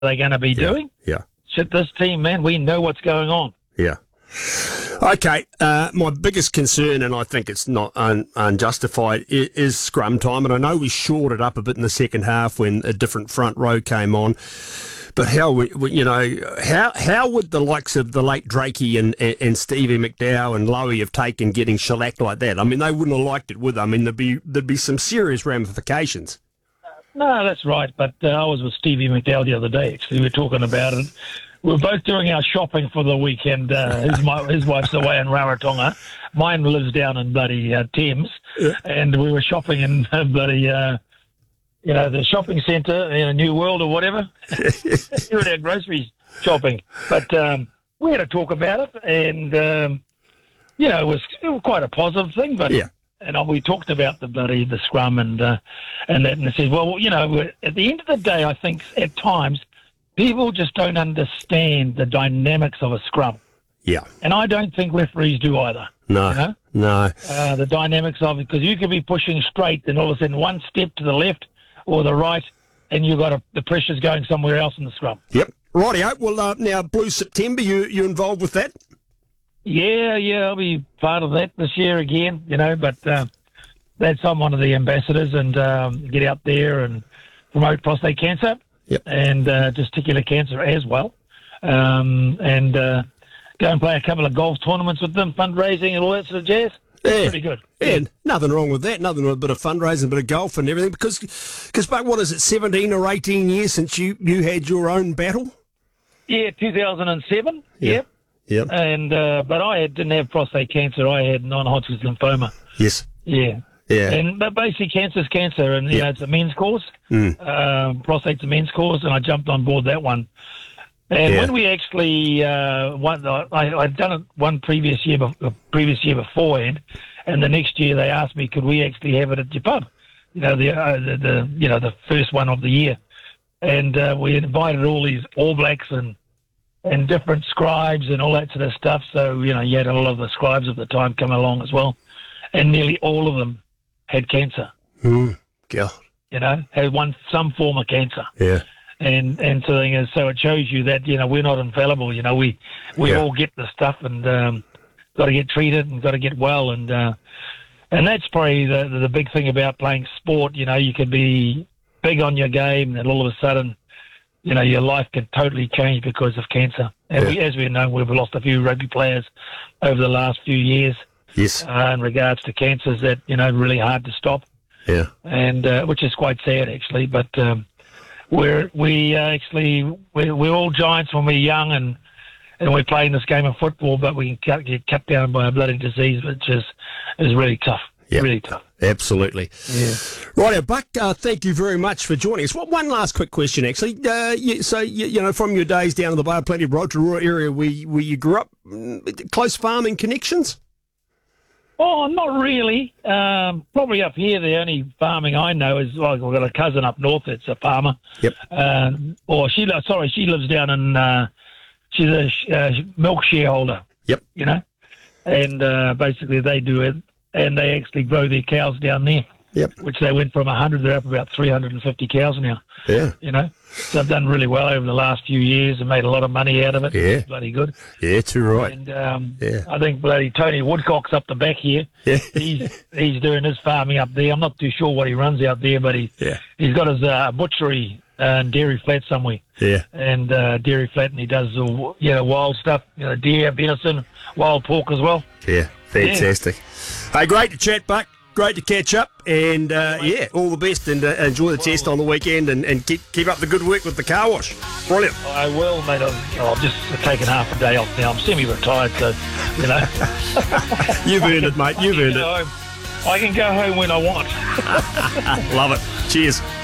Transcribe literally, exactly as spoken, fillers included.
they going to be yeah. doing? Yeah. Shit, this team, man, we know what's going on. Yeah. Okay, uh, my biggest concern, and I think it's not un- unjustified, is, is scrum time. And I know we shored it up a bit in the second half when a different front row came on. But how, we, we, you know, how how would the likes of the late Drakey and, and, and Stevie McDowell and Lowy have taken getting shellacked like that? I mean, they wouldn't have liked it, would they? I mean, there'd be there'd be some serious ramifications. No, that's right. But uh, I was with Stevie McDowell the other day. Actually, we were talking about it. We were both doing our shopping for the weekend. Uh, his, my, his wife's away in Rarotonga. Mine lives down in bloody uh, Thames. Yeah. And we were shopping in uh, bloody, uh, you know, the shopping centre in a New World or whatever. We were at grocery shopping. But um, we had to talk about it. And, um, you know, it was, it was quite a positive thing. But yeah. And we talked about the bloody the scrum and uh, and that, and it says, well, you know, at the end of the day, I think at times people just don't understand the dynamics of a scrum. Yeah. And I don't think referees do either. No. You know? No. Uh, the dynamics of it, because you could be pushing straight, and all of a sudden one step to the left or the right, and you've got a, the pressure's going somewhere else in the scrum. Yep. Rightio. Well, uh, now Blue September, you you involved with that? Yeah, yeah, I'll be part of that this year again, you know, but uh, that's I'm one of the ambassadors and um, get out there and promote prostate cancer yep. and uh, testicular cancer as well. Um, and uh, go and play a couple of golf tournaments with them, fundraising and all that sort of jazz. It's yeah. pretty good. Yeah, yeah, nothing wrong with that. Nothing with a bit of fundraising, a bit of golf and everything. Because, because, Buck, what is it, seventeen or eighteen years since you, you had your own battle? Yeah, two thousand seven. Yeah. Yep. Yep. And uh, but I had, didn't have prostate cancer. I had non-Hodgkin's lymphoma. Yes. Yeah. Yeah. And but basically, cancer's cancer, and you yeah. know it's a men's cause. Mm. Um, prostate's a men's cause, and I jumped on board that one. And yeah. when we actually, uh, one, I, I'd done it one previous year, be- previous year beforehand, and the next year they asked me, could we actually have it at your pub? You know, the uh, the, the you know the first one of the year, and uh, we invited all these All Blacks and. and different scribes and all that sort of stuff. So, you know, you had a lot of the scribes of the time come along as well. And nearly all of them had cancer. Mm, God. You know, had one some form of cancer. Yeah. And and so, thing is, so it shows you that, you know, we're not infallible. You know, we, we yeah. all get the stuff and um, got to get treated and got to get well. And uh, and that's probably the, the big thing about playing sport. You know, you can be big on your game and all of a sudden, you know, your life can totally change because of cancer. And yeah. we, as we know, we've lost a few rugby players over the last few years. Yes. Uh, in regards to cancers that, you know, really hard to stop. Yeah. And uh, which is quite sad, actually. But um, we're we uh, actually we're, we're all giants when we're young, and and we're playing this game of football, but we can cut, get cut down by a bloody disease, which is is really tough. Yep. Really tough. Absolutely. Yeah. Right, Buck, uh, thank you very much for joining us. Well, one last quick question, actually. Uh, you, so, you, you know, from your days down in the Bay of Plenty, Rotorua area where you, where you grew up, close farming connections? Oh, not really. Um, probably up here, the only farming I know is, well, I've got a cousin up north that's a farmer. Yep. Uh, or she, sorry, she lives down in, uh, she's a uh, milk shareholder. Yep. You know, and uh, basically they do it. And they actually grow their cows down there, yep. which they went from one hundred, they're up about three hundred fifty cows now. Yeah. You know, so I've done really well over the last few years and made a lot of money out of it. Yeah. It's bloody good. Yeah, too right. And um, yeah. I think bloody Tony Woodcock's up the back here. Yeah. he's he's doing his farming up there. I'm not too sure what he runs out there, but he, yeah. he's got his uh, butchery uh, Dairy Flat somewhere. Yeah. And uh, Dairy Flat, and he does, uh, you know, wild stuff, you know, deer, venison, wild pork as well. Yeah, fantastic. Yeah. Hey, great to chat, Buck. Great to catch up, and uh, yeah, all the best, and uh, enjoy the test on the weekend, and, and keep keep up the good work with the car wash. Brilliant. I will, mate. I've, I've just taken half a day off now. I'm semi-retired, so you know. You've earned it, mate. You've earned it. Home. I can go home when I want. Love it. Cheers.